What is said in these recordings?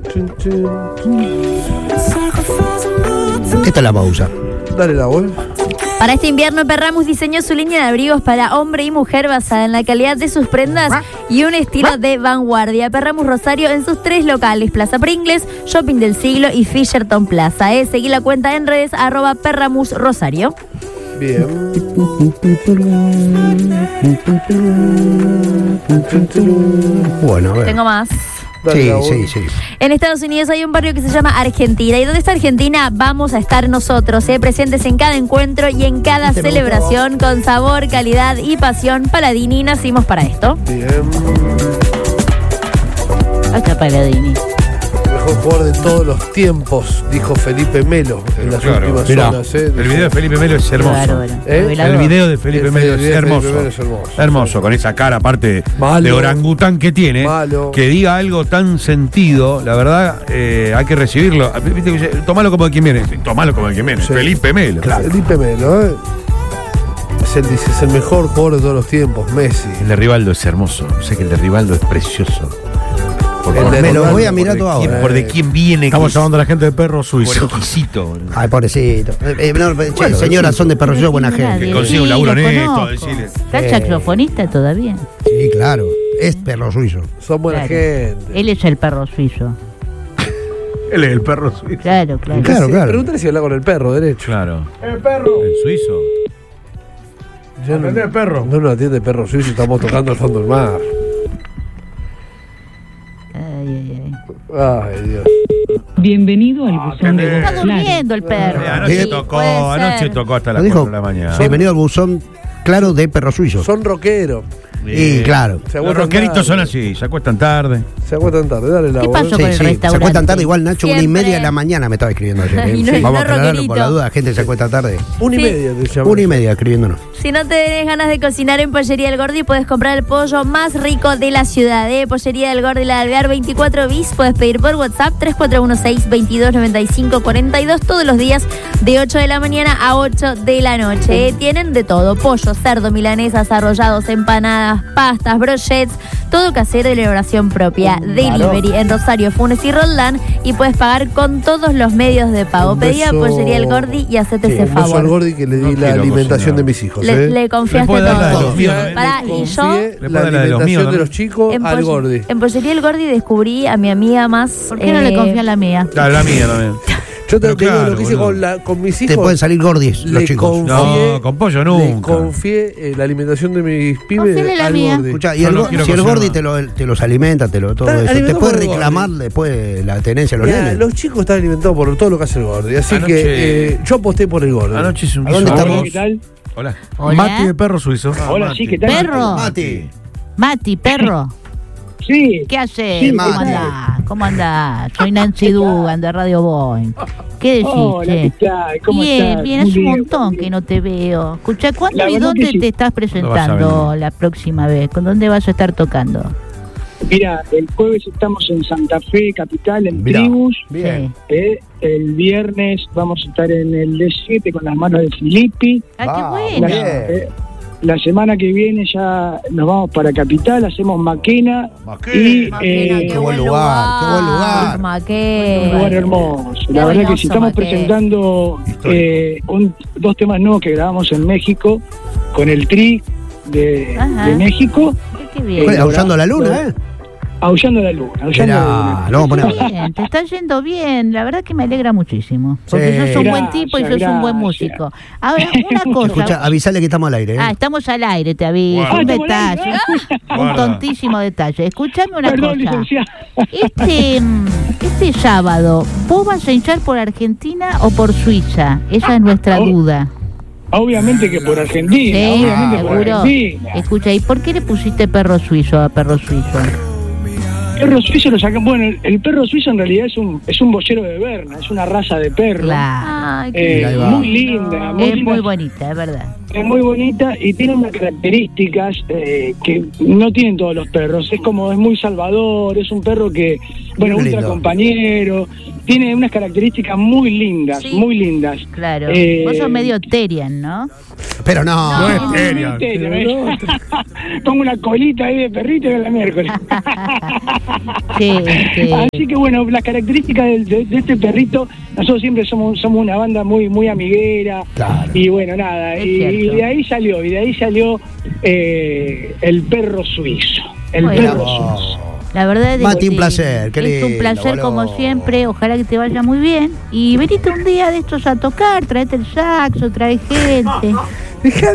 Esta es la pausa. Dale la voz. Para este invierno, Perramus diseñó su línea de abrigos para hombre y mujer basada en la calidad de sus prendas y un estilo de vanguardia. Perramus Rosario en sus 3 locales: Plaza Pringles, Shopping del Siglo y Fisherton Plaza. Seguí la cuenta en redes @Perramus Rosario. Bien. Bueno, a ver. Tengo más. Sí. En Estados Unidos hay un barrio que se llama Argentina. ¿Y dónde está Argentina? Vamos a estar nosotros, presentes en cada encuentro y en cada celebración, con sabor, calidad y pasión. Paladini, nacimos para esto. Bien. Hasta Paladini. Mejor jugador de todos los tiempos, dijo Felipe Melo en las últimas horas. El video de Felipe Melo es hermoso. El video de Felipe Melo es hermoso. Hermoso, con esa cara aparte de orangután que tiene. Que diga algo tan sentido, la verdad, hay que recibirlo. Tomalo como de quien viene. Tomalo como de quien viene. Sí. Felipe Melo. Claro. Felipe Melo, es el mejor jugador de todos los tiempos, Messi. El de Rivaldo es hermoso. Sé que el de Rivaldo es precioso. Me lo voy a mirar todo ahora. ¿Por de quién viene? Estamos llamando a la gente de Perro Suizo. Ay, pobrecito. Señora, son de Perro Suizo, buena gente. Que consigue un laburo en esto. ¿Está saxofonista todavía? Sí, claro. Es Perro Suizo. Son buena gente. Él es el perro suizo. Él es el perro suizo. Claro. Pregúntale si habla con el perro, derecho. Claro. El perro. El suizo. ¿Atiende el perro? No nos atiende el perro suizo, estamos tocando el fondo del mar. Ay, Dios. Bienvenido al buzón de voz. Está durmiendo el perro. Anoche tocó hasta las 4 de la mañana. Bienvenido al buzón claro de Perro Suizo. Son rockeros. Y claro. Los rockeritos son así, se acuestan tarde. Dale la ¿Qué voz. pasó con el restaurante? Se acuestan tarde, igual Nacho, Siempre. 1:30 de la mañana me estaba escribiendo ayer. Y no, Vamos a no aclararlo rockerito. por la duda, gente se acuesta tarde. 1:30 te llamo. 1:30 escribiéndonos. Si no te tenés ganas de cocinar en Pollería El Gordi, puedes comprar el pollo más rico de la ciudad. Pollería El Gordi, la Alvear 24 bis. Puedes pedir por WhatsApp 3416-229542 todos los días de 8 de la mañana a 8 de la noche. Tienen de todo: pollo, cerdo, milanesas, arrollados, empanadas, pastas, brochets, todo casero de elaboración propia. Delivery en Rosario, Funes y Roldán, y puedes pagar con todos los medios de pago. Pedí a Pollería El Gordi y hacete ese favor. Un beso al Gordi que le di la alimentación de mis hijos. Le confiaste todo. Y yo la alimentación de los chicos al Gordi. En Pollería El Gordi descubrí a mi amiga más. ¿Por qué no le confía a la mía? Claro, la mía también. Yo te digo lo que hice con mis hijos. Te pueden salir gordis los chicos. No, con pollo nunca. Le confié la alimentación de mis pibes la al mía. Gordi. Escuchá, y si el Gordi te los alimenta, todo eso, te puede reclamar después la tenencia de los nenes. Los chicos están alimentados por todo lo que hace el Gordi. Así que yo aposté por el Gordi. Anoche es un ¿Dónde estamos? ¿Qué tal? Hola. Mati de Perro Suizo. Hola, sí, ¿qué tal? Perro. Mati, perro. Sí. ¿Qué haces? Sí, ¿Cómo Mati. andás? ¿Cómo andás? Soy Nancy Dugan de Radio Boeing. ¿Qué decís? Hola, ¿qué tal? ¿Cómo bien, estás? bien, Muy hace un bien, montón muy que bien. no te veo. Escucha, ¿cuándo La y verdad dónde que sí. te estás presentando la próxima vez? ¿Con dónde vas a estar tocando? Mira, el jueves estamos en Santa Fe, capital, en Tribus. Bien. El viernes vamos a estar en el D7 con las manos de Filippi. ¡Ay, qué La, bueno! la semana que viene ya nos vamos para Capital, hacemos Maquena. Y Maquena, qué buen lugar, qué buen lugar. Maquena. un lugar hermoso. La verdad que si estamos presentando dos temas nuevos que grabamos en México con el Tri de México. Qué bien. Aullando la luna, Aullando la luna. Lo vamos a poner. Bien, te está yendo bien, la verdad que me alegra muchísimo. Porque sos un buen tipo y sos un buen músico. Ahora, una cosa. Escucha, avisale que estamos al aire. Estamos al aire, te aviso. Guarda. Un detalle. Un tontísimo detalle. Escuchame una Perdón, cosa. licenciado. Este sábado, ¿vos vas a hinchar por Argentina o por Suiza? Esa es nuestra duda. Obviamente que por Argentina. Sí, Obviamente por seguro. Argentina. Escucha, ¿y por qué le pusiste perro suizo a perro suizo? Perro suizo lo sacan. Bueno, el perro suizo en realidad es un boyero de Berna, es una raza de perro. Claro. Ahí va. Muy linda. Es muy bonita, es verdad. Es muy bonita y tiene unas características que no tienen todos los perros. Es muy salvador, es un perro que, Muy ultra lindo. compañero. tiene unas características muy lindas, muy lindas. Claro. Vos sos medio Terian, ¿no? Pero no es Terian. Pongo una colita ahí de perrito y la miércoles. Sí. Así que bueno, las características de este perrito, nosotros siempre somos una banda muy amiguera. Claro. Y bueno, nada, y de ahí salió el perro suizo. Perro suizo. La verdad es Mati, un placer. Es un placer como siempre. Ojalá que te vaya muy bien. Y venite un día de estos a tocar, traete el saxo, trae gente. Dejá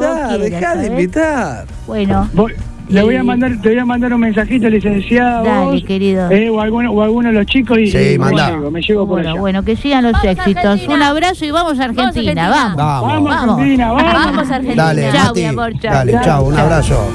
de invitar. Bueno. Te voy a mandar un mensajito, licenciado. Dale, querido. O alguno de los chicos y me llevo por allá. Bueno, que sigan los éxitos. Un abrazo y vamos a Argentina. Vamos a Argentina. Dale, chao, Mati. mi amor. Dale, chao, un abrazo.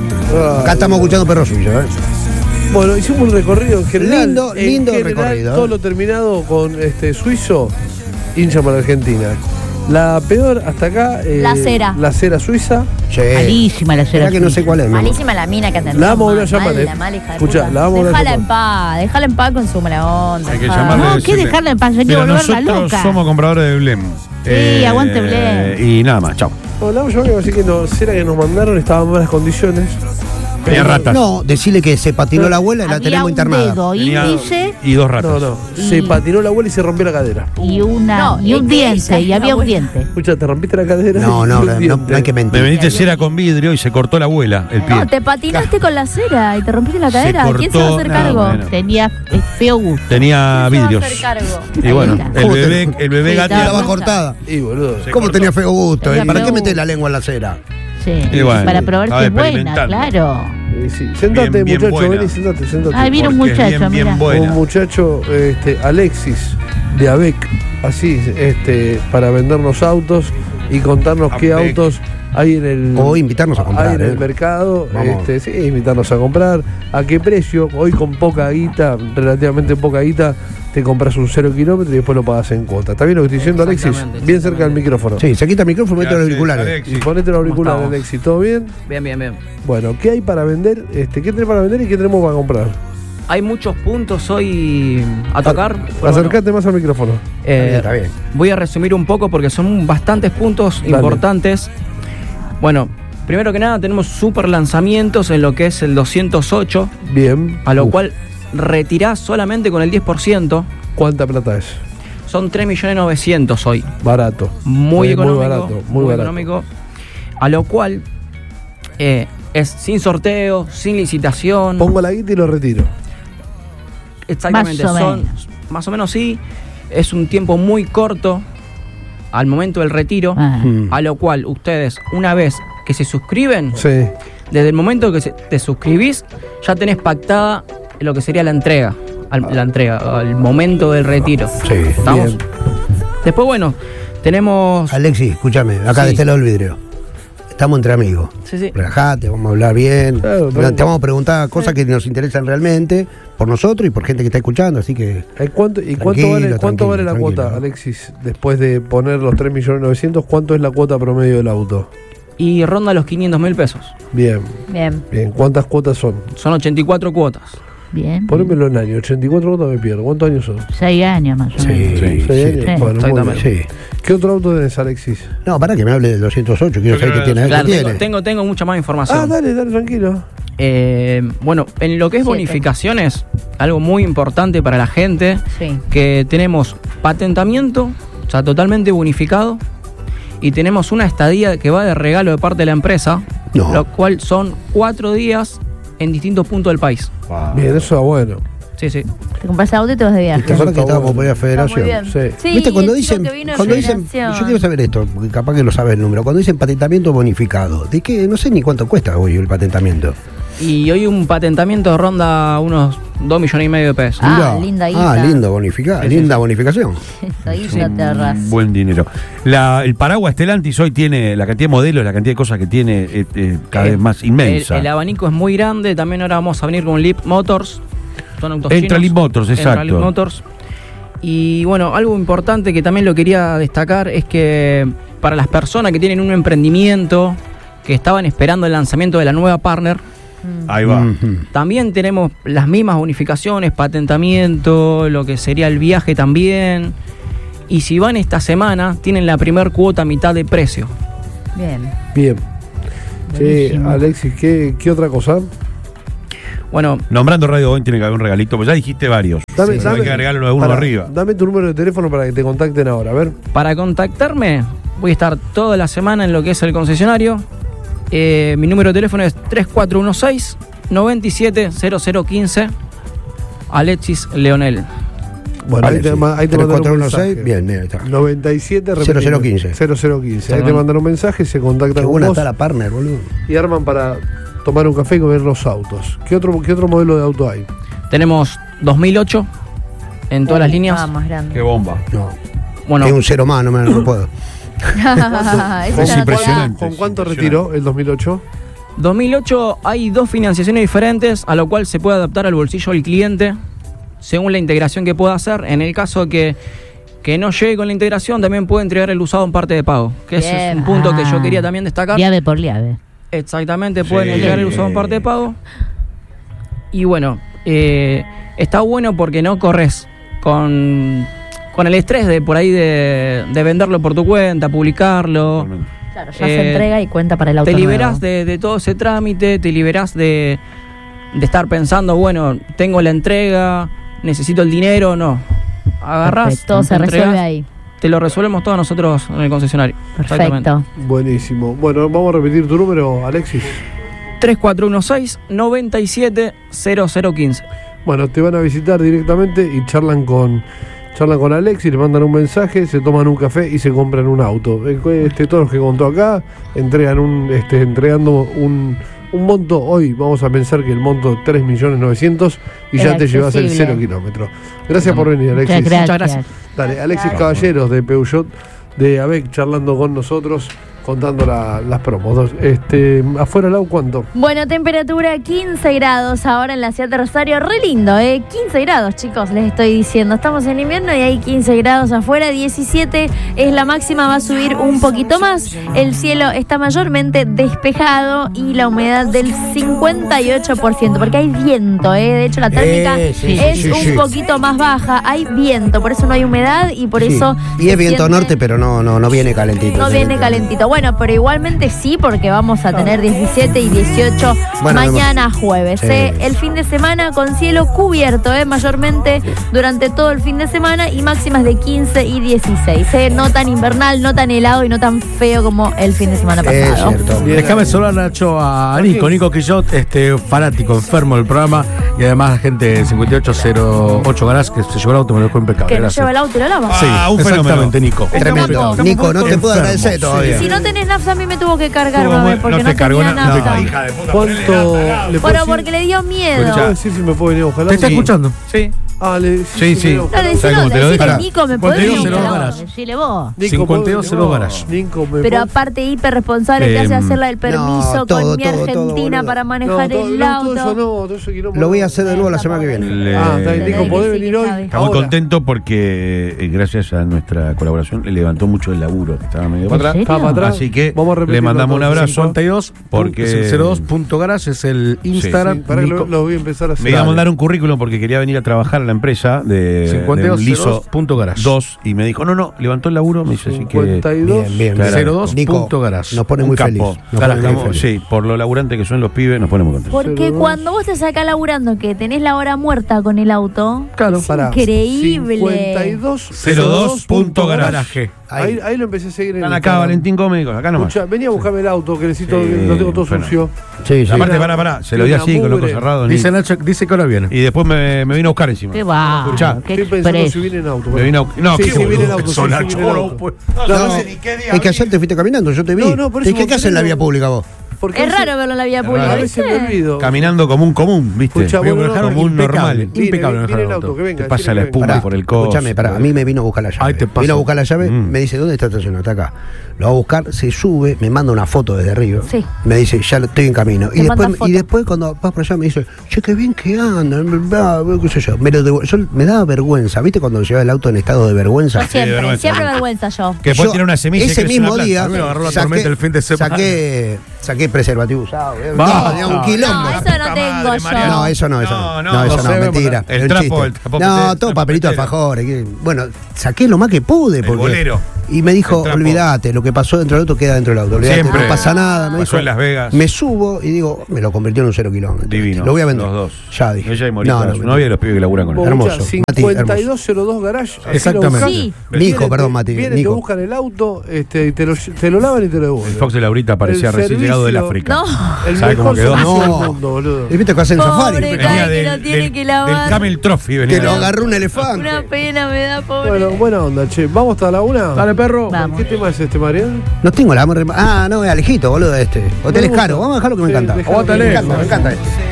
Acá estamos escuchando Perro Suizo, Bueno, hicimos un recorrido en general. Lindo recorrido. Todo lo terminado con suizo, hincha para Argentina. La peor hasta acá. La cera suiza. Malísima la cera. Que no sé cuál es. Malísima la mina que atendió. La vamos a volver a llamar. Escucha, la vamos a volver a llamar. Déjala en paz con su mala onda. Hay que llamarle. No, ¿qué dejarla en paz? Hay que volverla loca. Nosotros somos compradores de Blem. Sí, aguante Blem. Y nada más, chao. Bueno, la vamos a llamar, así que no, cera que nos mandaron estaba en buenas condiciones. Tenía ratas. No, decirle que se patinó la abuela y la tenemos internada. Dedo, índice, y 2 ratas. No. Se patinó la abuela y se rompió la cadera. y un diente, y había un diente. Escucha, ¿te rompiste la cadera? No hay que mentir. Me veniste cera con vidrio y se cortó la abuela el pie. No, te patinaste con la cera y te rompiste la cadera. ¿Quién se va a hacer cargo? Bueno. Tenía feo gusto. Tenía vidrios. ¿Quién se va a hacer cargo? Y bueno, el bebé gateaba. Estaba cortada. Y boludo. ¿Cómo tenía feo gusto? Tenía ¿Para feo qué metés gusto. la lengua en la cera? Sí, Y bueno, para probar estaba si es buena, experimentando. claro. Sí. Sentate, Bien muchacho, buena. vení, sentate. Ahí viene un Porque es muchacho, bien mira. buena. Un muchacho, Alexis, de ABEC, así, para vendernos autos y contarnos qué ABEC. autos hay en el... O invitarnos a comprar. Hay en el mercado, Vamos. sí, invitarnos a comprar. ¿A qué precio? Hoy con poca guita, relativamente poca guita, te compras un 0 kilómetro y después lo pagas en cuota. ¿Está bien lo que estoy diciendo, Alexis? Bien cerca del micrófono. Sí, se quita el micrófono, mete los Gracias, auriculares. Alexis. Y ponete los auriculares, Alexis. ¿Todo bien? Bien. Bueno, ¿qué hay para vender? ¿Qué tenés para vender y qué tenemos para comprar? Hay muchos puntos hoy a tocar. Acércate más al micrófono. Está bien. Voy a resumir un poco porque son bastantes puntos importantes. Bueno, primero que nada tenemos super lanzamientos en lo que es el 208. Bien. A lo cual retirás solamente con el 10%. ¿Cuánta plata es? Son 3.900.000 hoy. Barato. Muy económico. Muy barato. Económico. A lo cual es sin sorteo, sin licitación. Pongo la guita y lo retiro. Exactamente, más o menos sí. Es un tiempo muy corto al momento del retiro, a lo cual ustedes, una vez que se suscriben, desde el momento que te suscribís, ya tenés pactada lo que sería la entrega, al momento del retiro. Sí, ¿estamos? bien. Después, bueno, tenemos... Alexis, escúchame, acá de este lado del vidrio. Estamos entre amigos. Sí. Relajate, vamos a hablar bien. Claro, te vamos a preguntar cosas que nos interesan realmente por nosotros y por gente que está escuchando, así que... ¿Cuánto vale la cuota, Alexis? Después de poner los 3.900.000, ¿cuánto es la cuota promedio del auto? Y ronda los 500.000 pesos. Bien. ¿Cuántas cuotas son? Son 84 cuotas. Bien. Ponémelo en años. 84 cuotas me pierdo. ¿Cuántos años son? 6 años más o menos. 6 años. Sí. Bueno, Exactamente. sí. ¿Qué otro auto tenés, Alexis? No, para que me hable del 208, quiero saber qué tiene. Claro, ¿qué tiene? tengo mucha más información. Dale, tranquilo. Bueno, en lo que es bonificaciones, algo muy importante para la gente, Sí. que tenemos patentamiento, o sea, totalmente bonificado, y tenemos una estadía que va de regalo de parte de la empresa, No. lo cual son 4 días en distintos puntos del país. Bien, eso es bueno. Sí. Te compras auto y te vas de viaje. ¿Te acuerdas que estábamos por ir a Está muy Federación? bien. Sí. Sí, ¿Viste? Cuando el dicen, chico que vino de cuando dicen, Federación. yo quiero saber esto, porque capaz que lo sabe el número. Cuando dicen patentamiento bonificado, ¿de qué? No sé ni cuánto cuesta hoy el patentamiento. Y hoy un patentamiento ronda unos 2,5 millones de pesos. Ah, linda guita. lindo bonificado, linda bonificación. Eso guita te ahorras. Buen dinero. El paraguas Stellantis hoy tiene la cantidad de modelos, la cantidad de cosas que tiene cada vez más inmensa. El abanico es muy grande. También ahora vamos a venir con Leap Motors. Son autos Entra chinos. Leap Motors, exacto. Entra Leap Motors. Y bueno, algo importante que también lo quería destacar es que para las personas que tienen un emprendimiento, que estaban esperando el lanzamiento de la nueva partner, Ahí va. También tenemos las mismas bonificaciones, patentamiento, lo que sería el viaje también. Y si van esta semana, tienen la primer cuota a mitad de precio. Bien. Sí, Alexis, ¿qué otra cosa? Bueno, nombrando Radio Hoy tiene que haber un regalito, pues ya dijiste varios. Hay que agregarlo a uno arriba. Dame tu número de teléfono para que te contacten ahora, a ver. Para contactarme, voy a estar toda la semana en lo que es el concesionario. Mi número de teléfono es 3416-970015. Alexis Leonel. Bueno, ahí te mandan un mensaje. Bien, ahí está. 97 0015. 0015. Ahí te mandan un mensaje, se contactan con vos. Está la partner, boludo. Y arman para tomar un café y ver los autos. ¿Qué otro modelo de auto hay? Tenemos 2008 en todas las líneas. Más grande. Qué bomba. No. Bueno, es un cero más, no puedo. Es impresionante. ¿Con cuánto retiró el 2008? 2008 hay 2 financiaciones diferentes, a lo cual se puede adaptar al bolsillo del cliente según la integración que pueda hacer. En el caso que no llegue con la integración, también puede entregar el usado en parte de pago, que ese es un punto que yo quería también destacar. Llave por llave. Exactamente, pueden entregar el usado en parte de pago. Y bueno, está bueno porque no corres con el estrés de por ahí de venderlo por tu cuenta, publicarlo. Claro, ya se entrega y cuenta para el auto. Te liberás de todo ese trámite, te liberás de estar pensando, bueno, tengo la entrega, necesito el dinero, no. Agarrás, todo se resuelve ahí. Te lo resolvemos todos nosotros en el concesionario. Perfecto. Buenísimo. Bueno, vamos a repetir tu número, Alexis. 3416-970015. Bueno, te van a visitar directamente y charlan con Alexis, le mandan un mensaje, se toman un café y se compran un auto. Todos los que contó acá entregando un monto. Hoy vamos a pensar que el monto 3.900.000 y ya te llevas el 0 kilómetros. Gracias por venir, Alexis. Muchas gracias. Dale, Alexis Caballeros de Peugeot de ABEC charlando con nosotros, contando las promos. Afuera Lau, ¿cuánto? Bueno, temperatura 15 grados ahora en la ciudad de Rosario. Re lindo, 15 grados, chicos, les estoy diciendo. Estamos en invierno y hay 15 grados afuera. 17 es la máxima, va a subir un poquito más. El cielo está mayormente despejado y la humedad del 58%, porque hay viento, De hecho, la térmica es un poquito más baja. Hay viento, por eso no hay humedad y por eso... Y es viento norte, pero no viene calentito. No viene calentito. Bueno, pero igualmente sí, porque vamos a tener 17 y 18 mañana jueves. El fin de semana con cielo cubierto, mayormente durante todo el fin de semana y máximas de 15 y 16. No tan invernal, no tan helado y no tan feo como el fin de semana pasado. Déjame saludar, Nacho, a Nico Quillot, fanático, enfermo del programa, y además la gente de 5808 Garage que se llevó el auto, me lo dejó impecable. ¿Que no lleva el auto y lo lava? Sí, exactamente, Nico. Tremendo. Nico, no te puedo agradecer todavía. Si no tenés nafta, a mí me tuvo que cargar, porque no tenía nafta. ¿Cuánto le Pero porque le dio miedo. ¿Puedo decir si me puede venir a buscar? ¿Te está escuchando? Sí. Sí. No, decirle, Nico, ¿me podés decir? Decile vos. 5202 Garage. Pero aparte, hiper responsable, te hace hacer la del permiso con mi Argentina para manejar el auto. Lo voy a hacer de nuevo la semana que viene. Nico, ¿podés venir hoy? Estamos muy contentos porque gracias a nuestra colaboración le levantó mucho el laburo, que estaba medio para atrás. Así que le mandamos un abrazo. 52 porque 02.garage es el Instagram. Para que lo voy a empezar a hacer. Me iba a mandar un currículum porque quería venir a trabajar a la empresa de 52.garage 2 y me dijo, no, levantó el laburo, me dice, así que 02.garage. Nos pone muy feliz. Sí, por lo laburante que son los pibes, nos ponemos contentos. Porque cuando vos te sacás laburando que tenés la hora muerta con el auto, es increíble. 52.garage. Ahí lo empecé a seguir en Están acá, Valentín Cómico, acá nomás. Venía a buscarme el auto, que necesito, lo tengo todo sucio. Sí. Aparte, pará, se lo di así, con los ojos cerrados. Dice Nacho, dice que ahora viene. Y después me vino a buscar encima. ¿Qué va? Estoy pensando si viene en auto. Me vino a... No, sí, viene en auto. No sé ni qué día. Es que ayer te fuiste caminando, yo te vi. ¿Qué haces en la vía pública vos? Es raro verlo en la vía pública. A veces me olvido. Caminando como un común, ¿viste? Como un normal. Impecable viene el auto. Te pasa la espuma por el codo. Escúchame, a mí me vino a buscar la llave. Vino a buscar la llave, me dice, ¿dónde está estacionado? Está acá. Lo va a buscar, se sube, me manda una foto desde arriba. Sí. Me dice, ya estoy en camino. Y después cuando vas por allá me dice, che, qué bien que andan, qué sé yo. Me daba vergüenza, ¿viste? Cuando llevaba el auto en estado de vergüenza. Yo siempre vergüenza yo. Que después tiene una semilla ese mismo día agarró la tormenta el fin de semana. Saqué saqué preservativo usado. Un quilombo. No, eso no tengo yo. No, eso no, mentira. El trapo. No, todo papelito de alfajores. Bueno, saqué lo más que pude. El bolero. Y me dijo, olvídate, lo que pasó dentro del auto queda dentro del auto. Olvídate, no pasa nada. Me pasó dijo, en Las Vegas. Me subo y digo, me lo convirtió en un 0 kilómetro. Divino. Lo voy a vender. Los dos. Ya dije. Ella y Morita, su novia y los pibes que laburan con él. Hermoso. 5202 Garage. Exactamente. Sí. Nico, perdón, Mati. Vienen, te buscan el auto, te lo lavan y te lo devuelven. El Fox de Laurita parecía recién llegado del África. No. El ¿Sabe cómo quedó? del mundo, boludo. ¿Y viste que hacen safari? Venía que lo tiene que lavar. del Camel Trophy. Venía Que lo agarró un elefante. Una pena me da, pobre. Bueno, buena onda, che. ¿Vamos hasta la 1? Dale, perro. Vamos. ¿Qué tema es este, Mariano? No tengo la no, es Alejito, boludo, este. Hotel es caro. Vamos a dejar lo que me encanta. Me encanta este.